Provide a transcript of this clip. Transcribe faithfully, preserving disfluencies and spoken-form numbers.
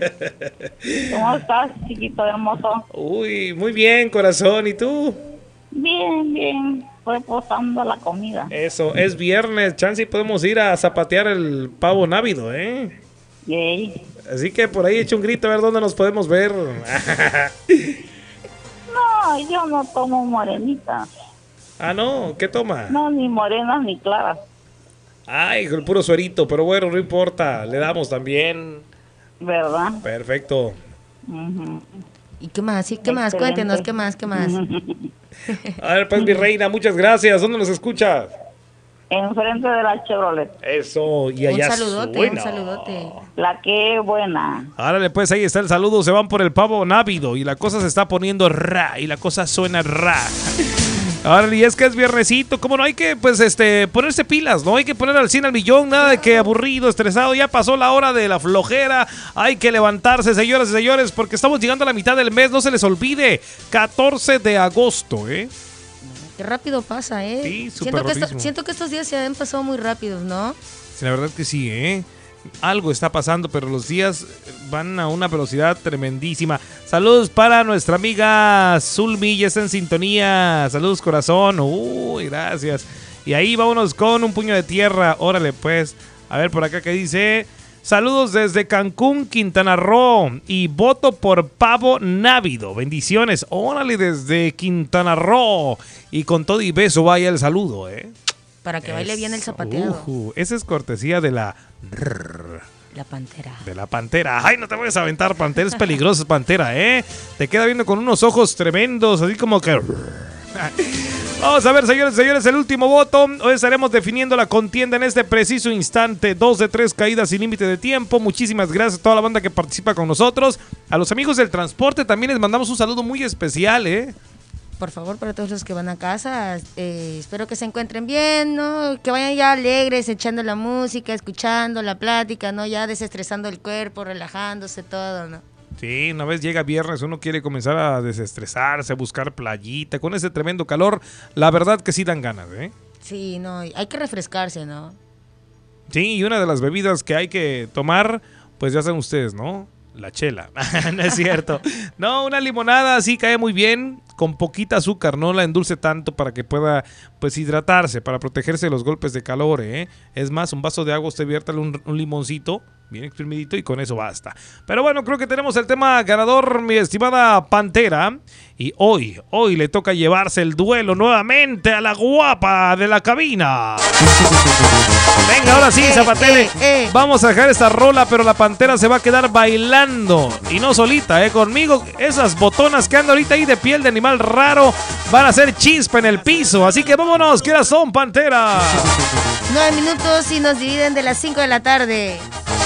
¿Cómo estás, chiquito hermoso? Uy, muy bien, corazón. ¿Y tú? Bien, bien. Reposando la comida. Eso, es viernes. Chance y podemos ir a zapatear el pavo návido, ¿eh? Yay. Así que por ahí echa un grito a ver dónde nos podemos ver. No, yo no tomo morenita. Ah, no, ¿qué toma? No, ni morenas ni claras. Ay, el puro suerito, pero bueno, no importa, le damos también. ¿Verdad? Perfecto. Uh-huh. ¿Y qué más? ¿Y qué más? Cuéntenos, ¿qué más? ¿Qué más? A ver, pues mi reina, muchas gracias. ¿Dónde nos escuchas? Enfrente de la Chevrolet. Eso, y allá Un saludote, suena. un saludote. La que buena. Árale, pues ahí está el saludo. Se van por el pavo návido y la cosa se está poniendo ra y la cosa suena ra. Ahora, y es que es viernesito, como no hay que, pues, este, ponerse pilas, no hay que poner al cien al millón, nada de que aburrido, estresado, ya pasó la hora de la flojera, hay que levantarse, señoras y señores, porque estamos llegando a la mitad del mes, no se les olvide, catorce de agosto, ¿eh? Qué rápido pasa, ¿eh? Sí, súper siento, que esto, rapidísimo. siento que estos días se han pasado muy rápidos, ¿no? Sí, la verdad que sí, ¿eh? Algo está pasando, pero los días van a una velocidad tremendísima. Saludos para nuestra amiga Zulmi, ya está en sintonía. Saludos, corazón. Uy, gracias. Y ahí vámonos con un puño de tierra. Órale, pues. A ver por acá que dice. Saludos desde Cancún, Quintana Roo. Y voto por pavo návido. Bendiciones. Órale, desde Quintana Roo. Y con todo y beso vaya el saludo, ¿eh? Para que baile Es, bien el zapateado. Uh, esa es cortesía de la... La pantera. De la pantera. Ay, no te vayas a aventar, pantera. Es peligrosa, pantera, ¿eh? Te queda viendo con unos ojos tremendos, así como que... Vamos a ver, señores y señores, el último voto. Hoy estaremos definiendo la contienda en este preciso instante. Dos de tres caídas sin límite de tiempo. Muchísimas gracias a toda la banda que participa con nosotros. A los amigos del transporte también les mandamos un saludo muy especial, ¿eh? Por favor, para todos los que van a casa, eh, espero que se encuentren bien, ¿no? Que vayan ya alegres, echando la música, escuchando la plática, ¿no? Ya desestresando el cuerpo, relajándose todo, ¿no? Sí, una vez llega viernes, uno quiere comenzar a desestresarse, a buscar playita. Con ese tremendo calor, la verdad que sí dan ganas, ¿eh? Sí, no, hay que refrescarse, ¿no? Sí, y una de las bebidas que hay que tomar, pues ya saben ustedes, ¿no? La chela. No es cierto. No, una limonada sí cae muy bien, con poquita azúcar, no la endulce tanto para que pueda, pues, hidratarse, para protegerse de los golpes de calor, ¿eh? Es más, un vaso de agua, usted viértale un, un limoncito, bien exprimidito, y con eso basta. Pero bueno, creo que tenemos el tema ganador, mi estimada Pantera. Y hoy, hoy le toca llevarse el duelo nuevamente a la guapa de la cabina. Venga, ahora sí, Zapatele. Eh, eh, eh. Vamos a dejar esta rola, pero la Pantera se va a quedar bailando. Y no solita, eh. Conmigo, esas botonas que andan ahorita ahí de piel de animal raro van a hacer chispa en el piso. Así que vámonos, ¿qué horas son, Pantera? Nueve minutos y nos dividen de las cinco de la tarde.